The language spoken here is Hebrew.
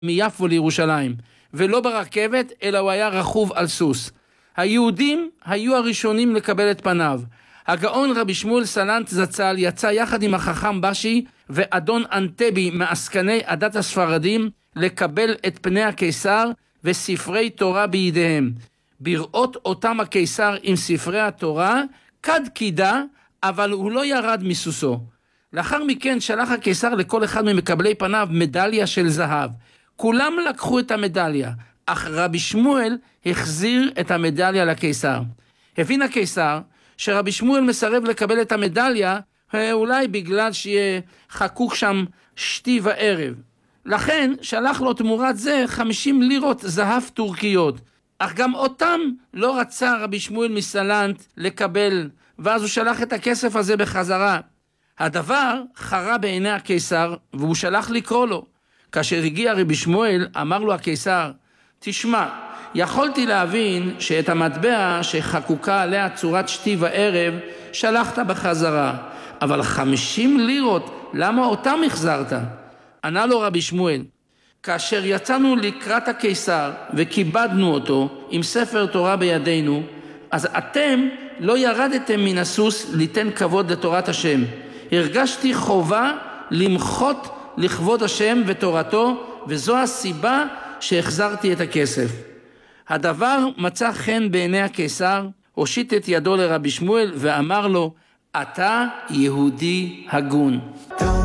מיפו לירושלים, ולא ברכבת, אלא הוא היה רכוב על סוס. היהודים היו הראשונים לקבל את פניו. הגאון רבי שמואל סלנט זצ"ל יצא יחד עם החכם בשי ואדון אנטבי מעסקני עדת הספרדים לקבל את פני הקיסר וספרי תורה בידיהם. בראות אותם הקיסר עם ספרי התורה, קד קידה, אבל הוא לא ירד מסוסו. לאחר מכן שלח הקיסר לכל אחד ממקבלי פניו מדליה של זהב. כולם לקחו את המדליה, אך רבי שמואל החזיר את המדליה לקיסר. הבין הקיסר שרבי שמואל מסרב לקבל את המדליה, אולי בגלל שיהיה חקוק שם שתי וערב. לכן שלח לו תמורת זה 50 לירות זהב טורקיות. אך גם אותם לא רצה רבי שמואל מסלנט לקבל, ואז הוא שלח את הכסף הזה בחזרה. הדבר חרה בעיני הקיסר, והוא שלח לקרוא לו. כאשר הגיע רבי שמואל, אמר לו הקיסר, תשמע, יכולתי להבין שאת המטבע שחקוקה עליה צורת שתי וערב, שלחת בחזרה. אבל 50 לירות, למה אותם החזרת? ענה לו רבי שמואל, כאשר יצאנו לקראת הקיסר וכיבדנו אותו עם ספר תורה בידינו, אז אתם לא ירדתם מן הסוס ליתן כבוד לתורת השם. הרגשתי חובה למחות לכבוד השם ותורתו, וזו הסיבה שהחזרתי את הכסף. הדבר מצא חן בעיני הקיסר, הושיט את ידו לרבי שמואל ואמר לו, אתה יהודי הגון.